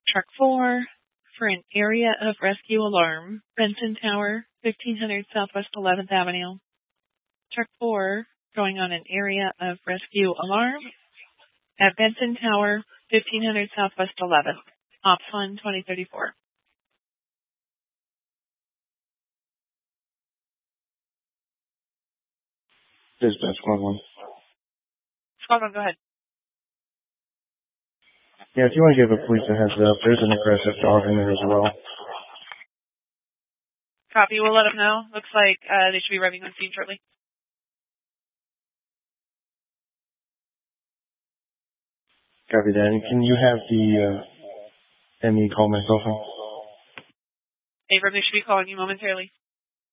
Truck 4 for an area of rescue alarm. Benson Tower, 1500 Southwest 11th Avenue. Truck 4 going on an area of rescue alarm at Benson Tower, 1500 Southwest 11th. Ops 1 2034. Dispatch Squad 1. Squad 1, go ahead. Yeah, if you want to give the police a heads up, there's an aggressive dog in there as well. Copy, we'll let them know. Looks like they should be arriving on scene shortly. Copy that. And can you have the ME call my cell phone? Abram, they should be calling you momentarily.